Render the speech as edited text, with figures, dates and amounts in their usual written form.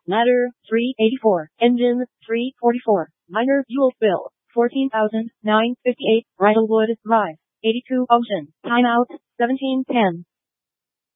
Ladder, 384. Engine, 344. Minor fuel spill, 14,958. Bridlewood Drive, 82 Ocean. Timeout, 1710.